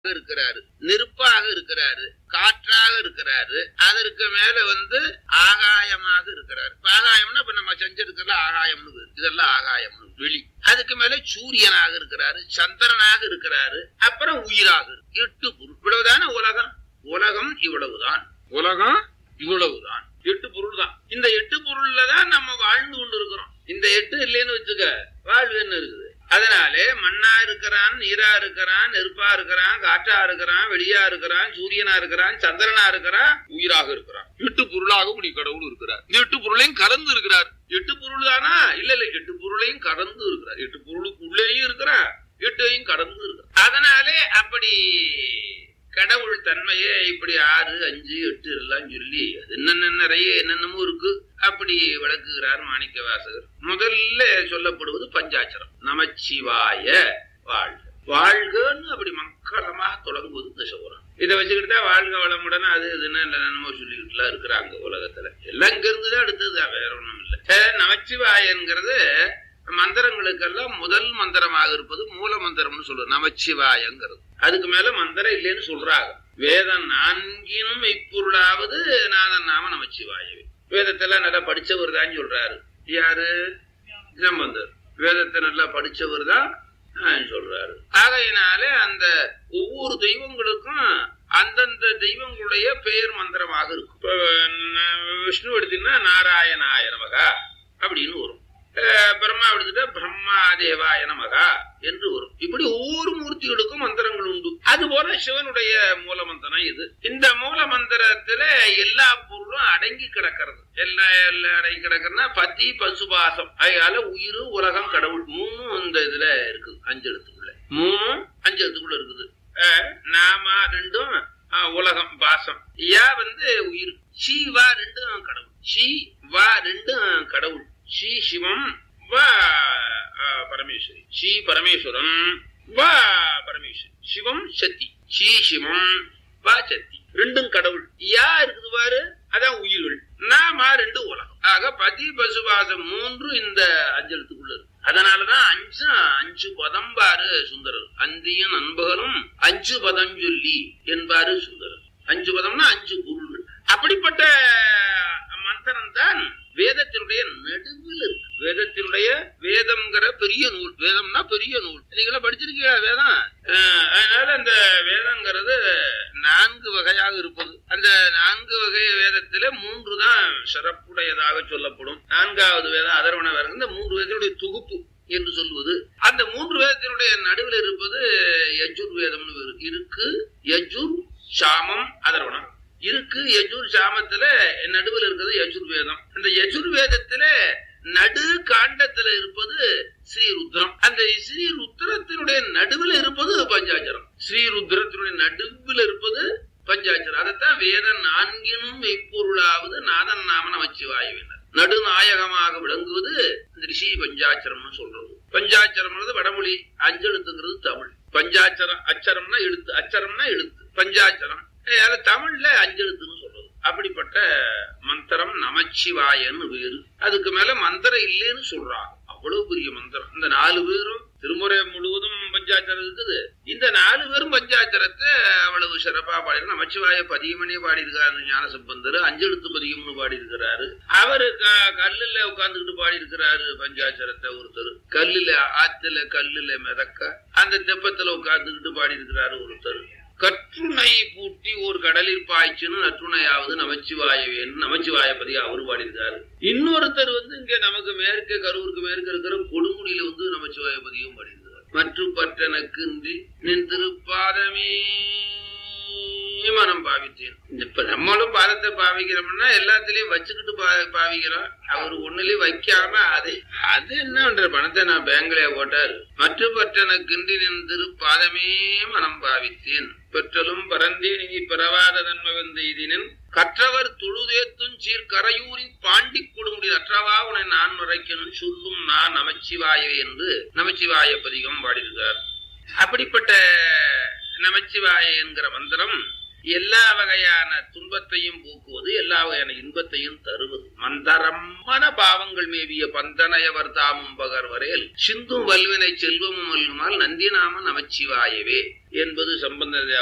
இருக்கிறாரு, நெருப்பாக இருக்கிறாரு, காற்றாக இருக்கிறாரு, அதற்கு மேல ஆகாயமாக இருக்கிறாரு. ஆகாயம்னா இப்ப நம்ம செஞ்சிருக்கிற ஆகாயம்னு, இதெல்லாம் ஆகாயம் வெளி. அதுக்கு மேல சூரியனாக இருக்கிறாரு, சந்திரனாக இருக்கிறாரு, அப்புறம் உயிராக இருக்கு. 8 பொருள். இவ்வளவுதான உலகம். உலகம் இவ்வளவுதான். உலகம் இவ்வளவுதான். 8 பொருள் தான். இந்த 8 பொருள்ல தான் நம்ம வாழ்ந்து கொண்டு இருக்கிறோம். இந்த 8 இல்லைன்னு வச்சுக்க வாழ்வு என்ன இருக்குது? அதனாலே மண்ணா இருக்கிறான், நீரா இருக்கிறான், நெருப்பா இருக்கிறான், காற்றா இருக்கிறான், வெளியா இருக்கிறான், சூரியனா இருக்கிறான், சந்திரனா இருக்கிறான், உயிராக இருக்கிறான். 8 பொருளாக இப்படி கடவுள் இருக்கிறார். 8 பொருளையும் கலந்து இருக்கிறார். 8 பொருள் தானா? இல்ல 8 பொருளையும் கடந்து இருக்கிறார். 8 பொருளுக்கு உள்ளேயும் இருக்கிறார், 8ஐயும் கடந்து இருக்கிறார். அதனாலே அப்படி கடவுள் தன்மையே இப்படி 6, 5, 8 எல்லாம் சொல்லி அது என்னென்ன நிறைய என்னென்னமோ இருக்கு அப்படி விளக்குகிறார் மாணிக்க வாசகர். முதல்ல சொல்லப்படுவது பஞ்சாட்சரம். நமச்சிவாய வாழ்க. வாழ்கன்னு அப்படி மக்களமாக தொடங்குவது இந்த சோரம். இதை வச்சுக்கிட்டு தான் வாழ்க வளமுடன் அது இதுன்னு என்னென்னமோ சொல்லிக்கிட்டுலாம் இருக்கிறாங்க உலகத்துல. எல்லாம் இங்க இருந்துதான் அடுத்ததுதான், வேற ஒண்ணும் இல்லை. நமச்சிவாயங்கிறது மந்திரங்களுக்கெல்லாம் முதல் மந்திரமாக இருப்பது மூல மந்திரம்னு சொல்லுவோம், நமச்சிவாயங்கிறது. அதுக்கு மேல மந்திரம் இல்லைன்னு சொல்றாங்க. வேதம் 4னும் இப்பொருளாவது நாதன் நாம நமச்சிவாயவே. வேதத்தெல்லாம் நல்லா படிச்சவர் தான் சொல்றாரு. யாரு? சம்பந்தர். வேதத்தை நல்லா படிச்சவர் தான் சொல்றாரு. ஆகையினாலே அந்த ஒவ்வொரு தெய்வங்களுக்கும் அந்தந்த தெய்வங்களுடைய பெயர் மந்திரமாக இருக்கும். விஷ்ணு எடுத்தீங்கன்னா நாராயணாய நமகா அப்படின்னு வரும். பிரம்மா எடுத்துட்டா பிரம்மா தேவாய நமகா என்று வரும். இப்படி ஒவ்வொரு மூர்த்திகளுக்கும் மந்திரங்கள் உண்டு. அது போல சிவனுடைய மூல மந்திரம் இது. இந்த மூல மந்திரத்துல எல்லா பொருளும் அடங்கி கிடக்கிறது. எல்லாம் அடங்கி கிடக்குறதுனா பதி பசுபாசம். அதனால உயிர், உலகம், கடவுள் 3 இந்த இதுல இருக்குது. 5 எழுத்துக்குள்ள 3 5 எழுத்துக்குள்ள இருக்குது. நாம 2 உலகம் பாசம். யா உயிர். ஷி வா 2 கடவுள். ஷி வா 2 கடவுள். ஸ்ரீ சிவம் வா பரமேஸ்வரி. ஸ்ரீ பரமேஸ்வரம் வா பரமேஸ்வரி. சிவம் சக்தி. ஸ்ரீ சிவம் வா சக்தி. 2 கடவுள். யா இருக்குது பாரு, அதான் உயிர்கள். நாம 2 உலகம். ஆக பதி பசுபாசம் 3 இந்த 5 எழுத்துக்குள்ள இருக்கு. அதனாலதான் 5 பதம் பாரு சுந்தரர். அந்தியும் நண்பகலும் 5 பதம் சொல்லி என்பாரு சுந்தரர். 5 பதம்னா 5 பொருள்கள். அப்படிப்பட்ட மந்திரம் தான் வேதத்தினுடைய நடுவில் இருக்கு. வேதத்தினுடைய வேதம்ங்கிற பெரிய நூல். வேதம்னா பெரிய நூல். நீங்களா படிச்சிருக்கீங்களா வேதம்? அதனால அந்த வேதம்ங்கிறது 4 வகையாக இருப்பது. அந்த 4 வகை வேதத்தில 3 தான் சிறப்புடையதாக சொல்லப்படும். 4வது வேதம் அதர்வண வேதம். இந்த 3 வேதத்தினுடைய தொகுப்பு என்று சொல்வது. அந்த 3 வேதத்தினுடைய நடுவில் இருப்பது யஜுர் வேதம்னு இருக்கு. யஜுர், சாமம், அதர்வணம் இருக்கு. யஜுர் சாமத்துல நடுவில் இருக்கிறது யஜுர்வேதம். அந்த யஜுர்வேதத்துல நடு காண்டத்துல இருப்பது ஸ்ரீருத்ரம். அந்த ஸ்ரீருத்ரத்தினுடைய நடுவில் இருப்பது பஞ்சாட்சரம். ஸ்ரீருத்ரத்தினுடைய நடுவில் இருப்பது பஞ்சாட்சரம். அதைத்தான் வேதம் 4னும் எப்பொருளாவது நாதன் நாம நமச்சிவாயவினர். நடுநாயகமாக விளங்குவது ரிஷி பஞ்சாட்சரம்னு சொல்றது. பஞ்சாட்சரம் வடமொழி. 5 எழுத்துங்கிறது தமிழ். பஞ்சாட்சரம் அச்சரம்னா எழுத்து, அச்சரம்னா எழுத்து. பஞ்சாட்சரம் தமிழ்ல 5 எழுத்துன்னு சொல்றது. அப்படிப்பட்ட மந்திரம் நமச்சிவாயன்னு வேறு. அதுக்கு மேல மந்திரம் இல்லைன்னு சொல்றாங்க. அவ்வளவு பெரிய மந்திரம். இந்த 4 பேரும் திருமுறை முழுவதும் பஞ்சாட்சரம் இருக்குது. இந்த 4 பேரும் பஞ்சாட்சரத்தை அவ்வளவு சிறப்பா பாடி நமச்சிவாய பதிகமனே பாடியிருக்காரு ஞானசம்பந்தர். 5 எழுத்து பதிகம்னு பாடியிருக்கிறாரு. அவரு கல்லுல உட்கார்ந்துகிட்டு பாடியிருக்கிறாரு பஞ்சாட்சரத்தை. ஒருத்தர் கல்லுல ஆத்துல கல்லுல மிதக்க அந்த தெப்பத்துல உட்கார்ந்துகிட்டு பாடியிருக்கிறாரு ஒருத்தர். கற்றுணை பூட்டி ஒரு கடலில் பாய்ச்சுன்னு நற்றுணையாவது நமச்சிவாயவேன்னு நமச்சிவாய பதி அவரு பாடியிருக்காரு. இன்னொருத்தர் இங்க நமக்கு மேற்க கரூருக்கு மேற்க இருக்கிற கொடுமுடியில நமச்சிவாய பதியும் பாடியிருக்காரு. மற்றும் பற்றனக்கு நின் திருப்பாதமே மனம் பாவித்தேன். இப்ப நம்மளும் பாதத்தை பாவிக்கிறோம்னா எல்லாத்திலயும் வச்சுக்கிட்டு பாவிக்கிறோம். அவரு ஒண்ணுலயும் வைக்காம அது என்ன பணத்தை நான் பேங்க்லயே போட்டாரு. மற்ற பற்றனக்கு நின் திருப்பாதமே மனம் பாவித்தேன். பெற்றலும் பரந்தேன் இனி பிறவாத தன்மை வந்தெய்தினன் கற்றவர் தொழுதேத்தும் சீர் கரையூரி பாண்டி கொடுமுடி அற்றவா உன்னை நான் மறைக்கணும் சொல்லும் நான் நமச்சிவாய என்று நமச்சிவாய பதிகம் பாடியிருக்கார். அப்படிப்பட்ட நமச்சிவாய என்கிற மந்திரம் எல்லா வகையான துன்பத்தையும் போக்குவது, எல்லா வகையான இன்பத்தையும் தருவது. மந்தரமான பாவங்கள் மேவிய பந்தனையவர் தாமும் பகர்வரேல் சிந்தும் வல்வினை செல்வமும் அல்குமால் நந்தினாம நமச்சிவாயவே என்பது சம்பந்த